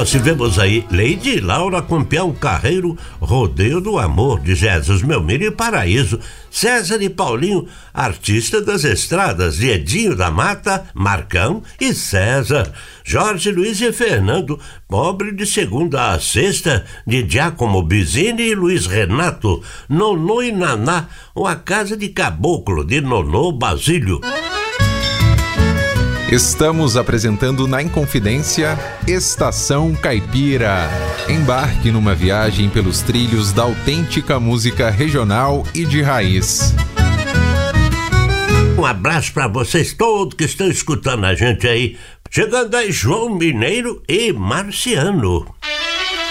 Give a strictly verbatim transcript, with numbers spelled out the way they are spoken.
nós tivemos aí Leide Laura com Peão Carreiro, Rodeio do Amor, de Jesus Melmiro e Paraíso. César e Paulinho, Artista das Estradas, de Edinho da Mata, Marcão e César. Jorge Luiz e Fernando, Pobre de Segunda a Sexta, de Giacomo Bizini e Luiz Renato. Nonô e Naná, Uma Casa de Caboclo, de Nonô Basílio. Estamos apresentando na Inconfidência Estação Caipira. Embarque numa viagem pelos trilhos da autêntica música regional e de raiz. Um abraço para vocês todos que estão escutando a gente aí. Chegando aí João Mineiro e Marciano.